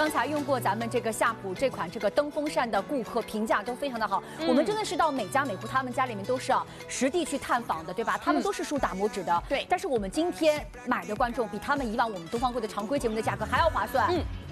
刚才用过咱们这个夏普这款这个灯风扇的顾客评价都非常的好，我们真的是到每家每户他们家里面都是实地去探访的，对吧？他们都是竖打拇指的。 对。 但是我们今天买的观众比他们以往我们东方柜的常规节目的价格还要划算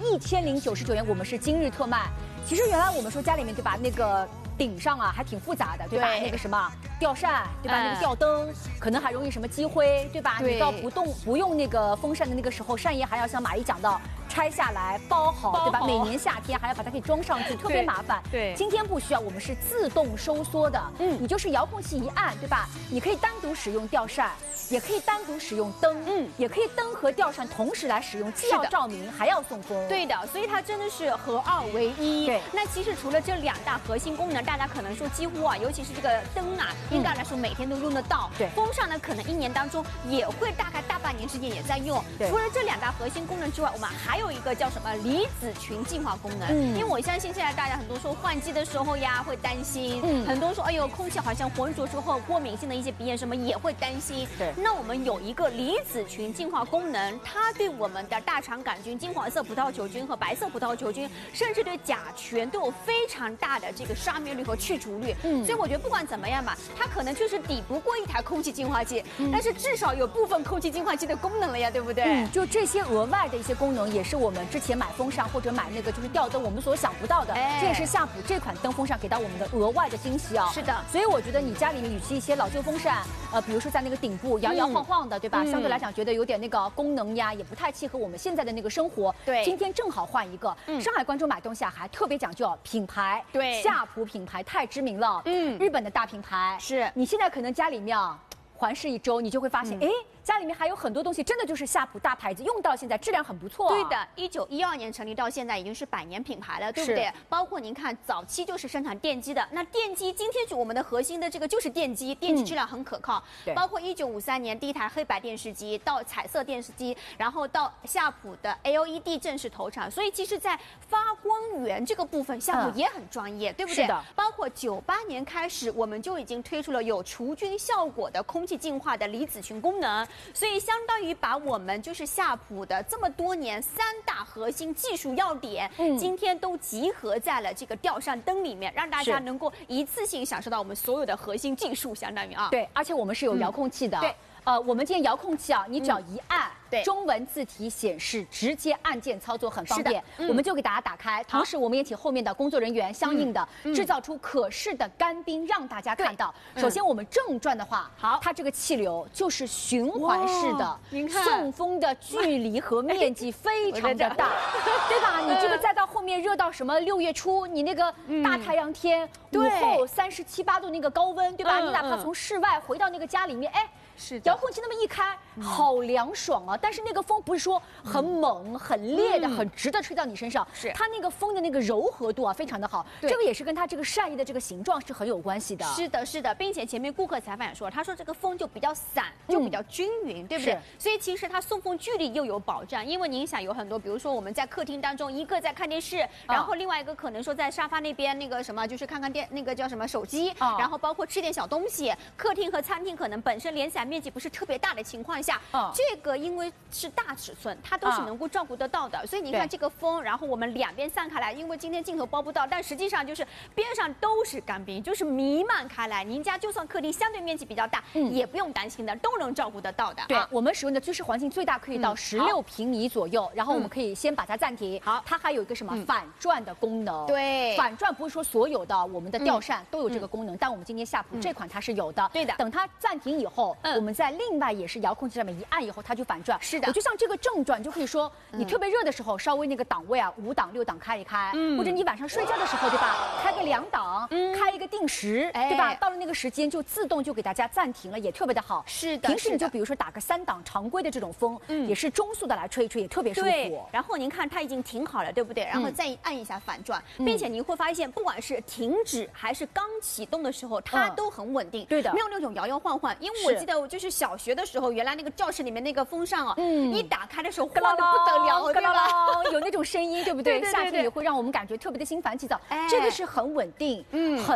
，1099元，我们是今日特卖。其实原来我们说家里面对吧，那个顶上还挺复杂的，对吧？那个什么吊扇，对吧？那个吊灯可能还容易什么积灰，对吧？你到不用那个风扇的那个时候，扇叶还要像马伊讲到拆下来包好，对吧？每年夏天还要把它给装上去，特别麻烦。 对， 今天不需要，我们是自动收缩的。你就是遥控器一按，对吧？你可以单独使用吊扇，也可以单独使用灯，也可以灯和吊扇同时来使用，既要照明还要送风。 对的，所以它真的是合二为一。 对， 那其实除了这2大核心功能，大家可能说几乎尤其是这个灯应该来说每天都用得到。 对， 风扇呢，可能1年当中也会大概大半年时间也在用。除了这2大核心功能之外，我们还有一个叫什么离子群净化功能。因为我相信现在大家很多说换季的时候会担心，很多说哎呦空气好像浑浊之后过敏性的一些鼻炎什么也会担心。 对， 那我们有一个离子群净化功能，它对我们的大肠杆菌、金黄色葡萄球菌和白色葡萄球菌，甚至对甲醛都有非常大的这个杀灭率和去除率。所以我觉得不管怎么样吧，它可能就是抵不过一台空气净化器，但是至少有部分空气净化器的功能了呀，对不对？ 就这些额外的一些功能，也是我们之前买风扇或者买那个就是吊灯我们所想不到的。这也是夏普这款灯风扇给到我们的额外的惊喜啊。 是的， 所以我觉得你家里面与其一些老旧风扇，比如说在那个顶部摇摇晃晃的，对吧？相对来讲觉得有点那个功能呀，也不太契合我们现在的那个生活。 对， 今天正好换一个。上海观众买东西还特别讲究品牌。 对， 夏普品牌太知名了。日本的大品牌。 是你现在可能家里面环视一周，你就会发现，家里面还有很多东西真的就是夏普大牌子，用到现在质量很不错。 对的，1912年成立到现在已经是100年品牌了，对不对？包括您看早期就是生产电机的，那电机今天是我们的核心的这个就是电机，电机质量很可靠。包括1953年第一台黑白电视机到彩色电视机，然后到夏普的 LED 正式投产，所以其实在发光源这个部分，夏普也很专业，对不对？ 是的。 包括98年开始，我们就已经推出了有除菌效果的空气净化的离子群功能。所以相当于把我们就是夏普的这么多年3大核心技术要点，今天都集合在了这个吊扇灯里面，让大家能够一次性享受到我们所有的核心技术，相当于对，而且我们是有遥控器的。 对。 我们今天遥控器你只要一按，中文字体显示，直接按键操作很方便。我们就给大家打开，同时我们也请后面的工作人员相应的制造出可视的干冰，让大家看到。首先我们正转的话，它这个气流就是循环式的， 您看送风的距离和面积非常的大，对吧？你这个再到后面热到什么6月初，你那个大太阳天，午后37、8度那个高温，对吧？你哪怕从室外回到那个家里面， 是遥控器那么一开，好凉爽啊！但是那个风不是说很猛、很烈的、很直的吹到你身上， 是它那个风的那个柔和度非常的好。这个也是跟它这个扇叶的这个形状是很有关系的。 是的，是的，并且前面顾客采访也说，他说这个风就比较散，就比较均匀，对不对？所以其实它送风距离又有保障，因为您想有很多，比如说我们在客厅当中，一个在看电视，然后另外一个可能说在沙发那边那个什么，就是看看那个叫什么手机，然后包括吃点小东西。客厅和餐厅可能本身联想面积不是特别大的情况下，这个因为是大尺寸，它都是能够照顾得到的。所以你看这个风，然后我们2边散开来，因为今天镜头包不到，但实际上就是边上都是干冰，就是弥漫开来。您家就算客厅相对面积比较大，也不用担心的，都能照顾得到的。 对，我们使用的居室环境最大可以到16平米左右，然后我们可以先把它暂停。好，它还有一个什么反转的功能？ 对， 反转不是说所有的我们的吊扇都有这个功能，但我们今天夏普这款它是有的。 对的， 等它暂停以后，我们在另外也是遥控器上面一按以后，它就反转。 是的， 我就像这个正转，就可以说你特别热的时候，稍微那个档位5档6档开一开，或者你晚上睡觉的时候，对吧？开个2档，开一个定时，对吧？到了那个时间就自动就给大家暂停了，也特别的好。 是的， 平时你就比如说打个3档常规的这种风，也是中速的来吹一吹，也特别舒服。 然后您看它已经停好了，对不对？然后再按一下反转，并且您会发现，不管是停止还是刚启动的时候，它都很稳定。 对的， 没有那种摇摇晃晃。因为我记得我就是小学的时候，原来那个教室里面那个风扇一打开的时候晃得不得了，对吧？ 有那种声音，对不对？ 对， 夏天也会让我们感觉特别的心烦气躁。这个是很稳定，很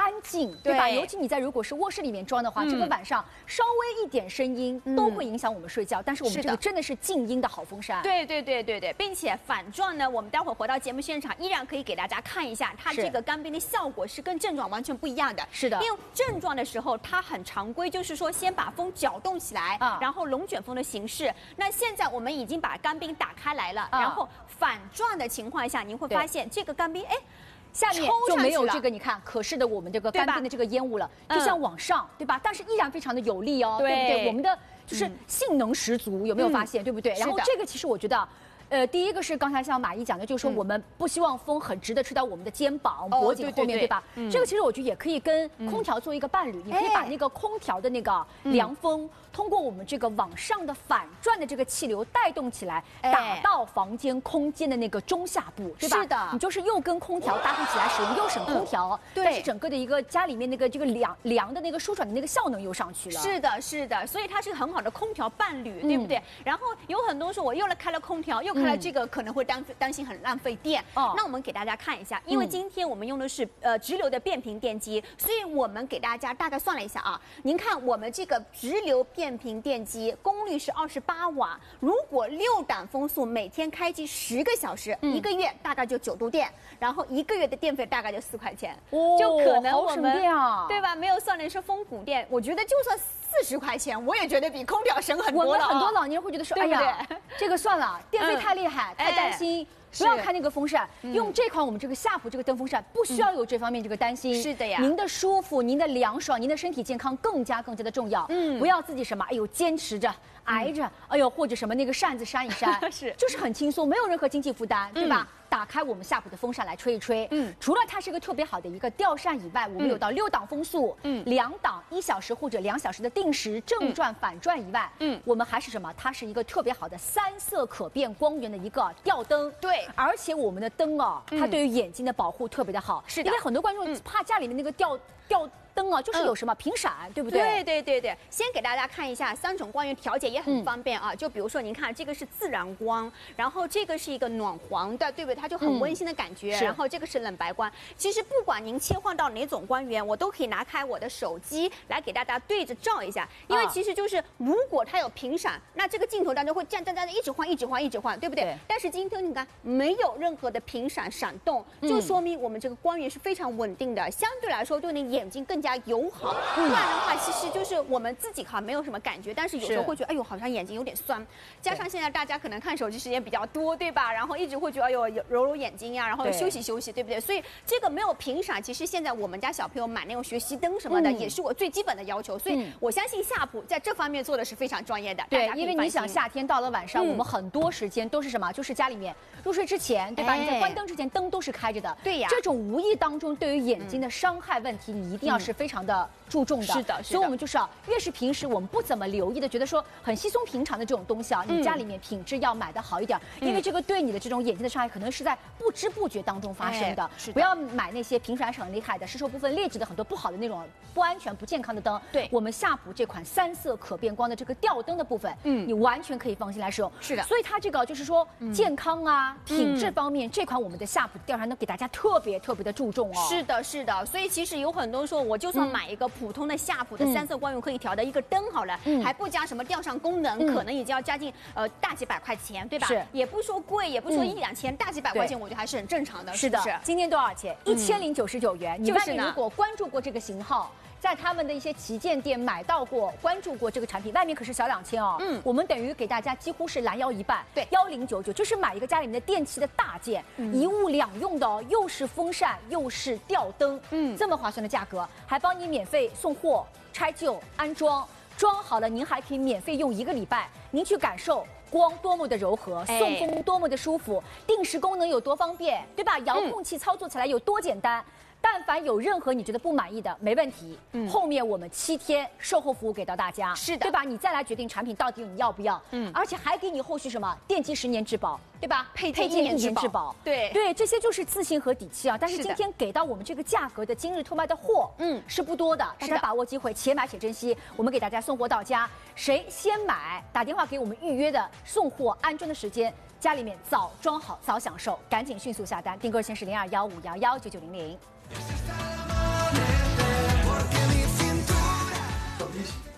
安静，对吧？尤其你在如果是卧室里面装的话，这个晚上稍微一点声音都会影响我们睡觉。但是我们这个真的是静音的好风扇。 对，并且反转呢，我们待会儿回到节目现场，依然可以给大家看一下它这个干冰的效果是跟症状完全不一样的。 是的， 因为症状的时候它很常规，就是说先把风搅动起来，然后龙卷风的形式。那现在我们已经把干冰打开来了，然后反转的情况下，您会发现这个干冰，哎。 下面就没有这个，你看可视的我们这个干冰的这个烟雾了，就像往上，对吧？但是依然非常的有力哦，对不对？我们的就是性能十足，有没有发现？对不对？然后这个其实我觉得。第一个是刚才像马伊讲的，就是说我们不希望风很直的吹到我们的肩膀、脖颈后面，对吧？这个其实我觉得也可以跟空调做一个伴侣，你可以把那个空调的那个凉风，通过我们这个往上的反转的这个气流带动起来，打到房间空间的那个中下部，对吧？ 是的， 你就是又跟空调搭配起来使用，又省空调，但是整个的一个家里面那个这个凉的那个舒爽的那个效能又上去了。 是的，所以它是很好的空调伴侣，对不对？然后有很多说我又开了空调，又开了这个可能会担心很浪费电。那我们给大家看一下，因为今天我们用的是直流的变频电机，所以我们给大家大概算了一下啊，您看我们这个直流变频电机功率是28瓦，如果6档风速每天开机10个小时，1个月大概就9度电，然后1个月的电费大概就4块钱，就可能我们对吧？没有算的是风谷电，我觉得就算40块钱，我也觉得比空调省很多了。 我们很多老年人会觉得说，哎呀，这个算了，电费太厉害，太担心。不要开那个风扇，用这款我们这个夏普这个灯风扇，不需要有这方面这个担心。 是的呀， 您的舒服、您的凉爽、您的身体健康更加的重要。不要自己什么，哎呦坚持着、挨着，哎呦或者什么那个扇子扇一扇，就是很轻松，没有任何经济负担，对吧？打开我们夏普的风扇来吹一吹。除了它是个特别好的一个吊扇以外，我们有到6档风速，2档1小时或者2小时的定时正转、反转以外，我们还是什么？它是一个特别好的3色可变光源的一个吊灯。对，而且我们的灯啊，它对于眼睛的保护特别的好。是的，因为很多观众怕家里面那个吊灯啊，就是有什么频闪，对不对？ 对。先给大家看一下3种光源调节也很方便啊。就比如说，您看这个是自然光，然后这个是一个暖黄的，对不对？它就很温馨的感觉。然后这个是冷白光。其实不管您切换到哪种光源，我都可以拿开我的手机来给大家对着照一下。因为其实就是如果它有频闪，那这个镜头当中会这样一直换，对不对？但是今天你看没有任何的频闪闪动，就说明我们这个光源是非常稳定的，相对来说对你眼睛更加友好。不然的话，其实就是我们自己没有什么感觉，但是有时候会觉得哎呦好像眼睛有点酸。加上现在大家可能看手机时间比较多，对吧？然后一直会觉得哎呦揉眼睛呀，然后休息，对不对？所以这个没有频闪，其实现在我们家小朋友买那种学习灯什么的，也是我最基本的要求。所以我相信夏普在这方面做的是非常专业的。 对，因为你想夏天到了晚上，我们很多时间都是什么？就是家里面入睡之前，对吧？你在关灯之前，灯都是开着的。对呀，这种无意当中对于眼睛的伤害问题，你一定要是非常的注重的。是的，所以我们就是越是平时我们不怎么留意的，觉得说很稀松平常的这种东西啊，你家里面品质要买的好一点，因为这个对你的这种眼睛的伤害可能是在不知不觉当中发生的。不要买那些频闪很厉害的、吸收部分劣质的很多不好的那种不安全、不健康的灯。对，我们夏普这款3色可变光的这个吊灯的部分，你完全可以放心来使用。是的，所以它这个就是说健康啊、品质方面，这款我们的夏普吊扇灯给大家特别的注重哦。 是的，所以其实有很多说，我就算买一个普通的夏普的3色光源可以调的一个灯好了，还不加什么吊扇功能，可能已经要加进大几百块钱，对吧？是，也不说贵，也不说1、2千，大几百块钱，我觉得还是很正常的。是的， 今天多少钱？1099元。你外面如果关注过这个型号，在他们的一些旗舰店买到过、关注过这个产品，外面可是小2000哦。我们等于给大家几乎是拦腰一半。对，1099就是买一个家里面的电器的大件，一物两用的哦，又是风扇又是吊灯，这么划算的价格，还帮你免费送货、拆旧、安装，装好了您还可以免费用1个礼拜，您去感受。光多么的柔和，送风多么的舒服，定时功能有多方便，对吧？遥控器操作起来有多简单。但凡有任何你觉得不满意的，没问题。后面我们7天售后服务给到大家，是的，对吧？你再来决定产品到底你要不要。而且还给你后续什么电机10年质保，对吧？配件1年质保，对，这些就是自信和底气啊。但是今天给到我们这个价格的今日特卖的货，是不多的，大家把握机会，且买且珍惜。我们给大家送货到家，谁先买，打电话给我们预约的送货安装的时间。家里面早装好早享受，赶紧迅速下单，订购先是0215119900。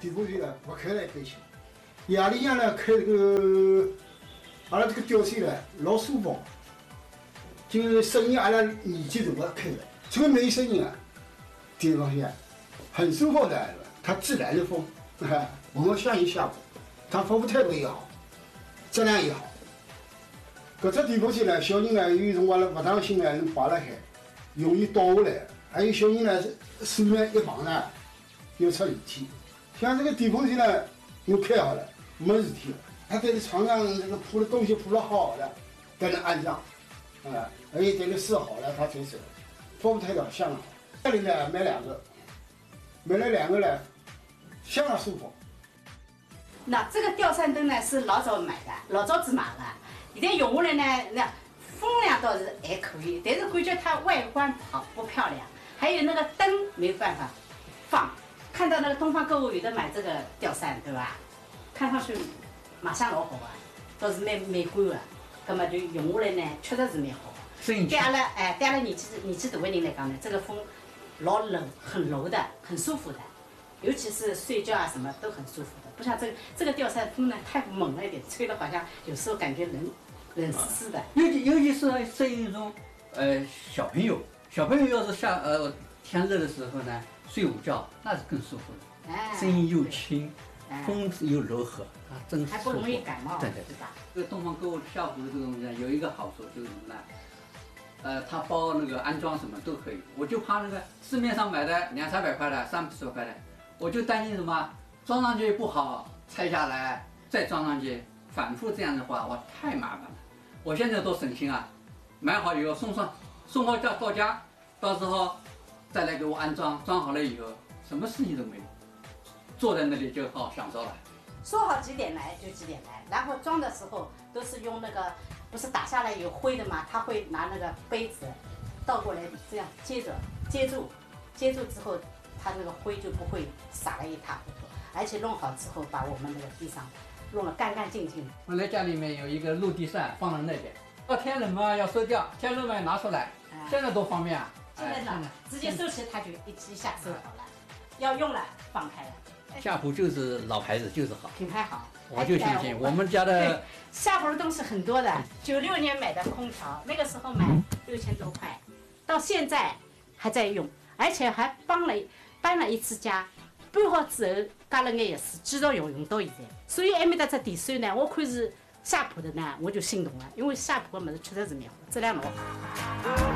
地铺线呢不开了一开心，夜里向呢开这个，阿拉这个吊扇呢老舒服，就是适应阿拉年纪大的开的，这个没声音啊，顶上去很舒服的，它自然的风，我们相信效果，它防腐态度也好，质量也好。搿只地铺线呢，小人呢有辰光呢勿当心呢能滑了海，容易倒下来，还有小人呢手呢一碰呢又出事体。像这个地铺线呢，侬开好了没事体，它在床上这个铺的东西铺了好了，在那安上，而且在那试好了它才走，防腐态度相当好。这里呢买2个，买了2个呢，相当舒服。 那这个吊扇灯呢是老早买的，老早子买的。现在用下来呢，那风量倒是还可以，但是感觉它外观不漂亮，还有那个灯没有办法放。看到那个东方购物有的买这个吊扇，对吧？看上去马上老好啊，倒是蛮美观的。那么就用下来呢，确实是蛮好。对阿拉对阿拉年纪大的人来讲呢，这个风老冷，很柔的，很舒服的，尤其是睡觉啊什么都很舒服的。不像这个吊扇风呢太猛了一点，吹的好像有时候感觉冷丝丝的。 尤其是适应那种小朋友要是天热的时候呢，睡午觉那是更舒服的，声音又轻，风又柔和，啊，真舒服。 还不容易感冒， 对吧？ 这个东方购物夏普的这个东西呢，有一个好处就是什么呢？它包那个安装什么都可以，我就怕那个市面上买的200-300块的、300多块的，我就担心什么装上去不好，拆下来再装上去，反复这样的话，我太麻烦了。我现在都省心啊，买好以后送好到家，到时候再来给我安装，装好了以后什么事情都没有，坐在那里就好享受了。 说好几点来就几点来，然后装的时候都是用那个，不是打下来有灰的嘛，他会拿那个杯子倒过来这样接住之后，它那个灰就不会撒了一塌糊涂，而且弄好之后把我们那个地上弄得干干净净。 本来家里面有一个落地扇放在那边，到天冷嘛要收掉，天热嘛拿出来，现在多方便啊！ 现在呢，直接收起它就一下收好了，要用了放开了。 夏普就是老牌子，就是好， 品牌好， 我就相信我们家的。 夏普的东西很多的，96年买的空调，那个时候买6000多块，到现在还在用，而且还搬了一次家，搬好之后加了眼钥匙，继续用到现在。所以埃面搭只电扇呢，我看是夏普的呢，我就心动了，因为夏普的物事确实是蛮好，质量老好。